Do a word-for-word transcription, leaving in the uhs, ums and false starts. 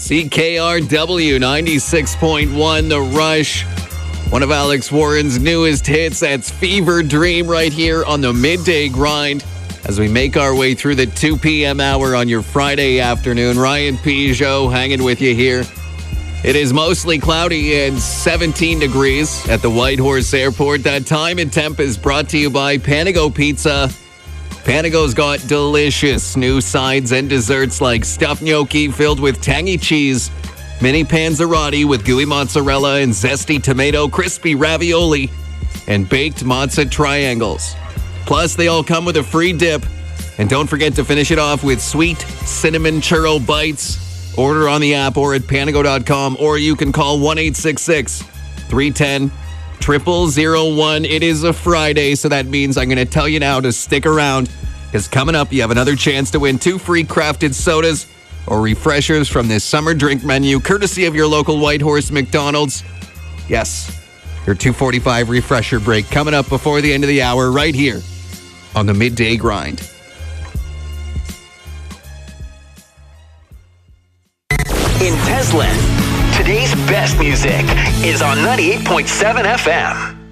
C K R W ninety-six point one, The Rush. One of Alex Warren's newest hits, that's Fever Dream right here on the Midday Grind. As we make our way through the two p.m. hour on your Friday afternoon, Ryan Peugeot hanging with you here. It is mostly cloudy and seventeen degrees at the Whitehorse Airport. That time and temp is brought to you by Panago Pizza. Panago's got delicious new sides and desserts like stuffed gnocchi filled with tangy cheese, mini panzerotti with gooey mozzarella and zesty tomato, crispy ravioli, and baked mozza triangles. Plus, they all come with a free dip. And don't forget to finish it off with sweet cinnamon churro bites. Order on the app or at panago dot com, or you can call one eight six six, three one zero, zero zero one. It is a Friday, so that means I'm going to tell you now to stick around, because coming up, you have another chance to win two free crafted sodas or refreshers from this summer drink menu, courtesy of your local Whitehorse McDonald's. Yes, your two forty-five refresher break coming up before the end of the hour right here on the Midday Grind. In Tesla, today's best music is on ninety-eight point seven F M.